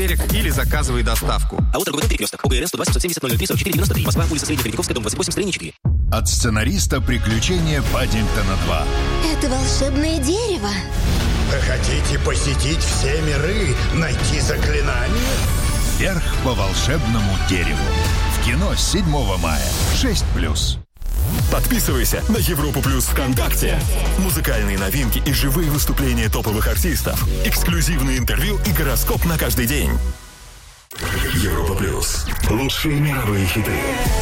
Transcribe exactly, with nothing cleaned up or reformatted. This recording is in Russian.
или заказывай доставку. А вот торговый перекресток. ОГРН сто два семьсот семьдесят ноль ноль три сорок четыре девяносто три. Москва, улица Средневековская, дом двадцать восемь, строение четыре. От сценариста «Приключения Паддингтона два». Это волшебное дерево. Хотите посетить все миры, найти заклинания? Вверх по волшебному дереву. В кино с седьмого мая. шесть плюс. Подписывайся на Европу Плюс ВКонтакте. Музыкальные новинки и живые выступления топовых артистов. Эксклюзивные интервью и гороскоп на каждый день. Европа Плюс. Лучшие мировые хиты.